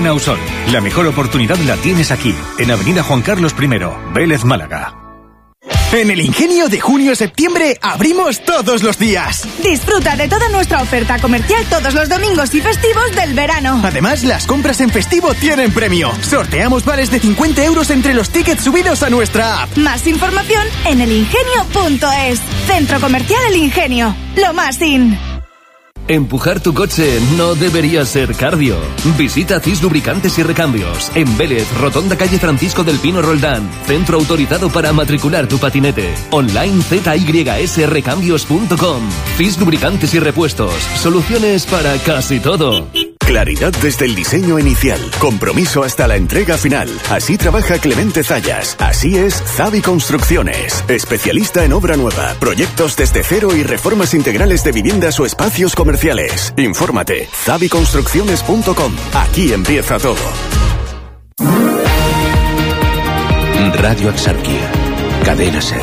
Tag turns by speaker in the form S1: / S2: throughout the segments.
S1: en Ausol. La mejor oportunidad la tienes aquí, en Avenida Juan Carlos I, Vélez, Málaga.
S2: En el Ingenio de junio-septiembre abrimos todos los días.
S3: Disfruta de toda nuestra oferta comercial todos los domingos y festivos del verano.
S2: Además, las compras en festivo tienen premio. Sorteamos vales de 50 euros entre los tickets subidos a nuestra app.
S3: Más información en elingenio.es. Centro Comercial El Ingenio. Lo más in.
S4: Empujar tu coche no debería ser cardio. Visita CIS Lubricantes y Recambios en Vélez, Rotonda calle Francisco del Pino Roldán. Centro autorizado para matricular tu patinete. Online zysrecambios.com. CIS Lubricantes y Repuestos. Soluciones para casi todo.
S5: Claridad desde el diseño inicial. Compromiso hasta la entrega final. Así trabaja Clemente Zayas. Así es Zavi Construcciones. Especialista en obra nueva, proyectos desde cero y reformas integrales de viviendas o espacios comerciales. Infórmate. zaviconstrucciones.com. Aquí empieza todo.
S6: Radio Axarquía. Cadena SER.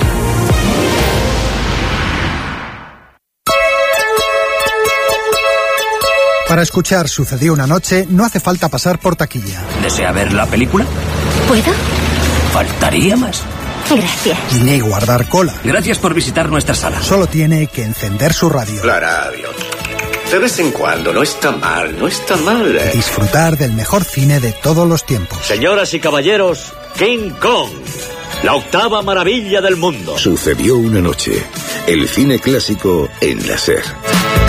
S7: Para escuchar Sucedió una noche, no hace falta pasar por taquilla.
S8: ¿Desea ver la película?
S9: ¿Puedo?
S8: Faltaría más.
S9: Gracias.
S7: Ni guardar cola.
S8: Gracias por visitar nuestra sala.
S7: Solo tiene que encender su radio.
S10: La radio. De vez en cuando, no está mal, no está mal.
S7: Disfrutar del mejor cine de todos los tiempos.
S11: Señoras y caballeros, King Kong, la octava maravilla del mundo.
S6: Sucedió una noche. El cine clásico en la SER.